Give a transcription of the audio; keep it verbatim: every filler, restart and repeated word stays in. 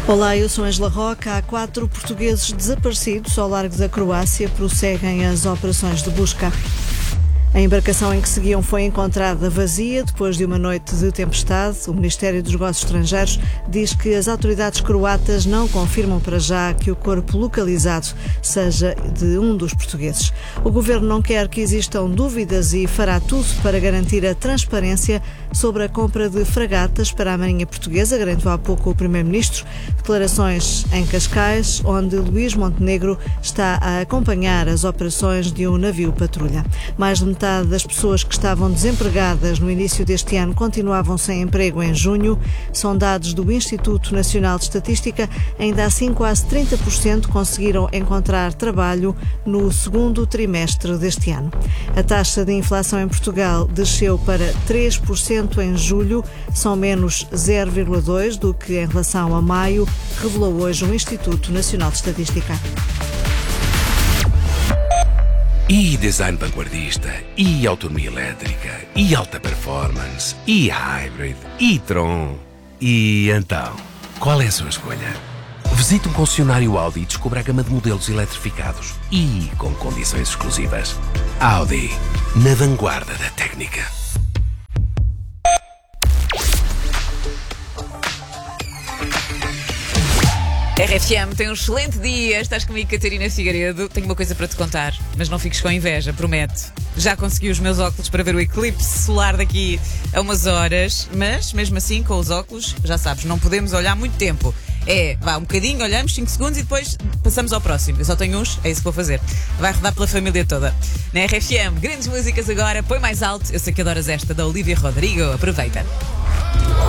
Olá, eu sou Angela Roca. Há quatro portugueses desaparecidos ao largo da Croácia. Prosseguem as operações de busca. A embarcação em que seguiam foi encontrada vazia depois de uma noite de tempestade. O Ministério dos Negócios Estrangeiros diz que as autoridades croatas não confirmam para já que o corpo localizado seja de um dos portugueses. O governo não quer que existam dúvidas e fará tudo para garantir a transparência sobre a compra de fragatas para a Marinha Portuguesa, garantiu há pouco o Primeiro-Ministro. Declarações em Cascais, onde Luís Montenegro está a acompanhar as operações de um navio patrulha. Mais de metade das pessoas que estavam desempregadas no início deste ano continuavam sem emprego em junho. São dados do Instituto Nacional de Estatística. Ainda assim, quase trinta por cento conseguiram encontrar trabalho no segundo trimestre deste ano. A taxa de inflação em Portugal desceu para três por cento em julho, são menos zero vírgula dois por cento do que em relação a maio, revelou hoje o Instituto Nacional de Estatística. E design vanguardista, e autonomia elétrica, e alta performance, e hybrid, e Tron. E então, qual é a sua escolha? Visite um concessionário Audi e descubra a gama de modelos eletrificados e com condições exclusivas. Audi, na vanguarda da técnica. R F M tem um excelente dia. Estás comigo, Catarina Figueiredo. Tenho uma coisa para te contar, mas não fiques com inveja, prometo. Já consegui os meus óculos para ver o eclipse solar daqui a umas horas, mas mesmo assim, com os óculos, já sabes, não podemos olhar muito tempo. É, vá, um bocadinho, olhamos cinco segundos e depois passamos ao próximo. Eu só tenho uns, é isso que vou fazer. Vai rodar pela família toda. Na R F M, grandes músicas agora, põe mais alto. Eu sei que adoras esta, da Olivia Rodrigo. Aproveita.